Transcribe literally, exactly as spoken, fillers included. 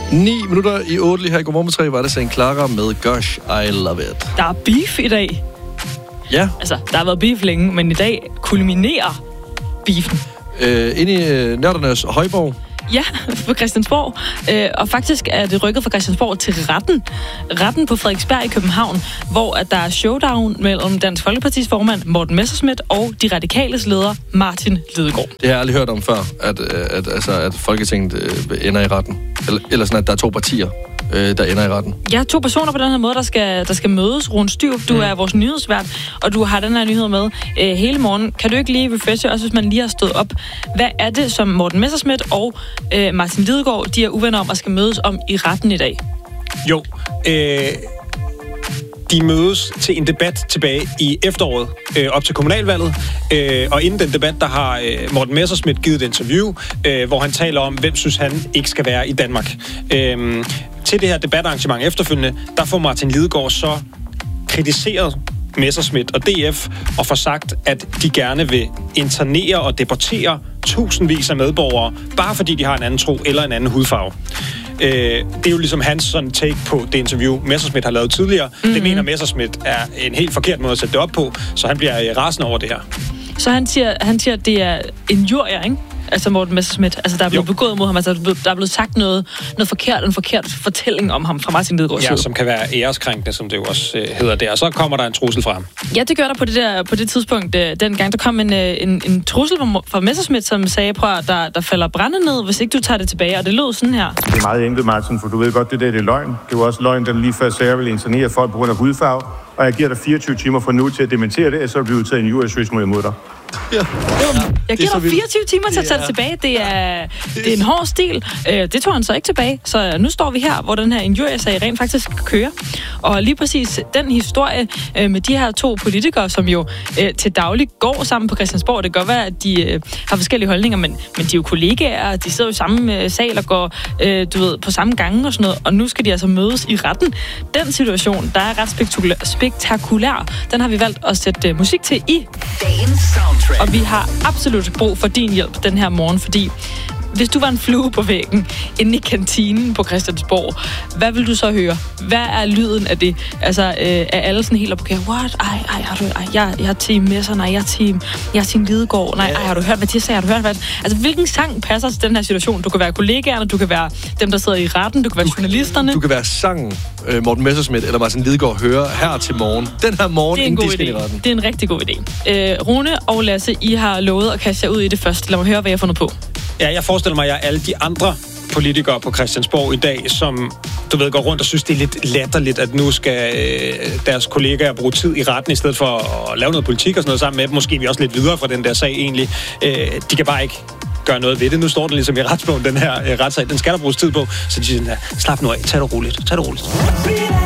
ni minutter i otte lige her i Godmorgen med tre var det Saint Clara med Gosh, I Love It. Der er beef i dag. Ja. Altså, der har været beef længe, men i dag kulminerer beefen. Øh, inde i øh, Nørdernes Højborg. Ja, på Christiansborg. Øh, og faktisk er det rykket fra Christiansborg til retten. Retten på Frederiksberg i København, hvor at der er showdown mellem Dansk Folkepartis formand Morten Messerschmidt og de radikales leder Martin Lidegaard. Det har jeg aldrig hørt om før, at, at, altså, at Folketinget øh, ender i retten. Eller, eller sådan, at der er to partier, øh, der ender i retten. Ja, to personer på den her måde, der skal, der skal mødes. Rune Styrup, du mm. er vores nyhedsvært, og du har den her nyhed med øh, hele morgen. Kan du ikke lige refreshe, også hvis man lige har stået op? Hvad er det, som Morten Messerschmidt og øh, Martin Lidegaard, de er uvenner om og skal mødes om i retten i dag? Jo, øh, de mødes til en debat tilbage i efteråret, øh, op til kommunalvalget. Øh, og inden den debat, der har øh, Morten Messerschmidt givet et interview, øh, hvor han taler om, hvem synes han ikke skal være i Danmark. Øh, til det her debatarrangement efterfølgende, der får Martin Lidegaard så kritiseret Messerschmidt og D F og får sagt, at de gerne vil internere og deportere tusindvis af medborgere, bare fordi de har en anden tro eller en anden hudfarve. Øh, det er jo ligesom hans sådan take på det interview, Messerschmidt har lavet tidligere. Mm-hmm. Det mener Messerschmidt er en helt forkert måde at sætte det op på, så han bliver rasende over det her. Så han siger, han siger at det er injurier, ikke? Altså Morten Messerschmidt. Altså der er blevet jo. begået mod ham, altså der er blevet sagt noget, noget forkert, en forkert fortælling om ham fra Martin Lidegaards side. Ja, som kan være æreskrænkende, som det jo også øh, hedder der. Og så kommer der en trussel frem. Ja, det gør der på det der på det tidspunkt. Øh, dengang der kom en, øh, en, en trussel fra, fra Messerschmidt, som sagde, prøv at der, der falder brænde ned, hvis ikke du tager det tilbage. Og det lød sådan her. Det er meget enkelt, Martin, for du ved godt, det der det er løgn. Det var også løgn, den lige før sagde, jeg vil internere folk på grund af hudfarve. Og jeg giver dig fireogtyve timer fra nu til at dementere det, og så bliver du taget en U S mod dig. Ja. Jeg giver dig fireogtyve timer til at tage det tilbage. Det er, det er en hård stil. Det tog han så ikke tilbage. Så nu står vi her, hvor den her injuriesag rent faktisk kører. Og lige præcis den historie med de her to politikere, som jo til daglig går sammen på Christiansborg. Det kan godt være, at de har forskellige holdninger, men, men de er jo kollegaer. De sidder jo i samme sal og går du ved, på samme gange og sådan noget. Og nu skal de altså mødes i retten. Den situation, der er ret spektakulær. spektakulær. Den har vi valgt at sætte musik til i dagens soundtrack. Og vi har absolut brug for din hjælp den her morgen, fordi hvis du var en flue på væggen inde i kantinen på Christiansborg, hvad vil du så høre? Hvad er lyden af det? Altså, øh, er alle sådan helt op, okay, what? Ej, ej, har du, ej, jeg, jeg er team Messer, nej, jeg er team, jeg er team Lidegaard, nej, ej, har du hørt, hvad de sagde? Har du hørt, hvad? Altså, hvilken sang passer til den her situation? Du kan være kollegaerne, du kan være dem, der sidder i retten, du kan være du, journalisterne. Du kan være sangen, øh, Morten Messerschmidt eller Martin Lidegaard hører her til morgen. Den her morgen, inden de skal i retten. Det er en rigtig god idé. Øh, Rune og Lasse, I har lovet at kaste jer ud i det først. Lad mig høre, hvad jeg har fundet på. Ja, jeg forestiller mig, at alle de andre politikere på Christiansborg i dag, som du ved, går rundt og synes, det er lidt latterligt, at nu skal øh, deres kollegaer bruge tid i retten, i stedet for at lave noget politik og sådan noget sammen med dem. Måske vi også lidt videre fra den der sag egentlig. Øh, de kan bare ikke gøre noget ved det. Nu står det ligesom i retsbogen, den her øh, retssag. Den skal der bruges tid på. Så de siger, slap nu af. Tag det roligt. Tag det roligt.